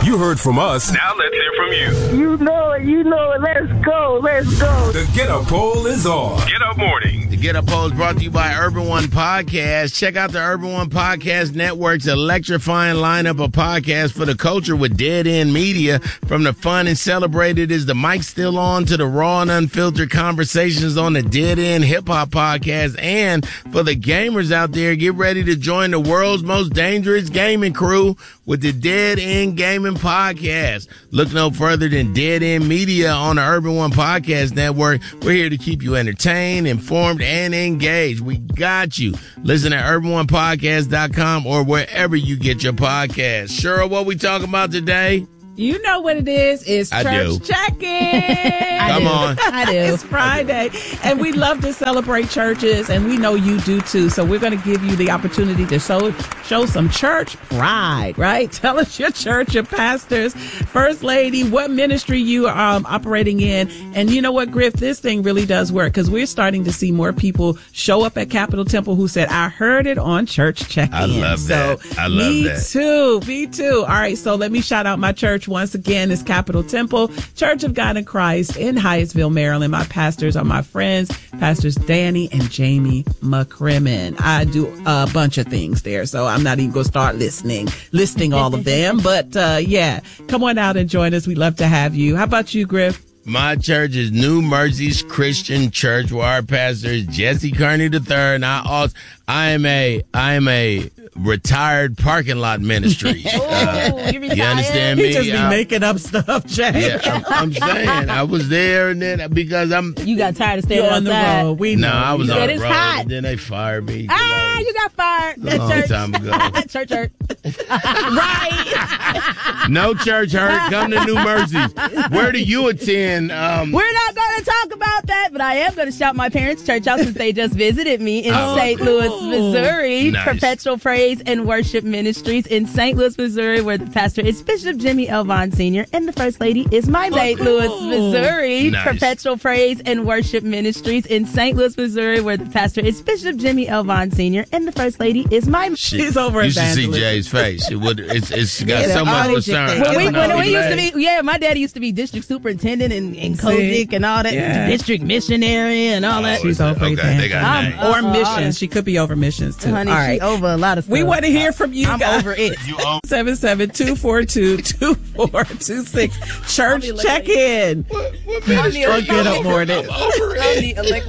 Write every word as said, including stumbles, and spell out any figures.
You heard from us. Now let's hear from you. You know it, you know it. Let's go, let's go. The Get Up Poll is on. Get Up Morning. The Get Up Poll is brought to you by Urban One Podcast. Check out the Urban One Podcast Network's electrifying lineup of podcasts for the culture with Dead End Media. From the fun and celebrated Is the Mic Still On to the raw and unfiltered conversations on the Dead End Hip Hop Podcast. And for the gamers out there, get ready to join the world's most dangerous gaming crew with the Dead End Gaming Podcast. Look no further than Dead End Media on the Urban One Podcast Network. We're here to keep you entertained, informed, and engaged. We got you. Listen at urban one podcast dot com or wherever you get your podcasts. Cheryl, what we talking about today? You know what it is. It's I church do. check-in. Come on. I do. It's Friday, and we love to celebrate churches, and we know you do too. So we're going to give you the opportunity to show, show some church pride, right? Tell us your church, your pastors, first lady, what ministry you are um, operating in. And you know what, Griff? This thing really does work because we're starting to see more people show up at Capitol Temple who said, I heard it on church check-in. I love that. So I love me that. Me too. Me too. All right. So let me shout out my church once again. It's Capitol Temple, Church of God in Christ in Hyattsville, Maryland. My pastors are my friends, Pastors Danny and Jamie McCrimmon. I do a bunch of things there, so I'm not even going to start listening, listing all of them. But uh, yeah, come on out and join us. We'd love to have you. How about you, Griff? My church is New Mercies Christian Church, where our pastor is Jesse Kearney the third. And I also, I am a, I am a retired parking lot ministry. uh, you, you understand me? He just be I, making up stuff, Jay. Yeah, I'm, I'm saying I was there, and then because I'm, You got tired of staying You're on the outside. road. We no, know. I was You on said the it's road, hot. and then they fired me. Ah, you got fired a at long church. time ago. church hurt. Right. No church hurt. Come to New Mercies. Where do you attend? Um, We're not going to talk about that, but I am going to shout my parents' church out since they just visited me in Oh, Saint cool. Louis, Missouri. Nice. Perpetual Praise and Worship Ministries in Saint Louis, Missouri, where the pastor is Bishop Jimmy Elvon Senior and the first lady is my Saint cool. Louis, Missouri. Nice. Perpetual Praise and Worship Ministries in Saint Louis, Missouri, where the pastor is Bishop Jimmy Elvon Senior and the first lady is my. She's over You should see evangelism. Jay's face. It would. It's. It's got Yeah, so much all concern. thing. When we, I don't when know. we used to be, yeah, my daddy used to be district superintendent and, and Kojic and all that, Yeah. district missionary and all that. She's over okay, evangelism. they got I'm- names. Or Uh, missions. She could be over missions too. Honey, All she right. over a lot of stuff. We want to hear from you I'm guys. over it. You own- seven seven two four two, two four two six. Church check-in. What, what ministry? Or Get Up Morning. I'm over it.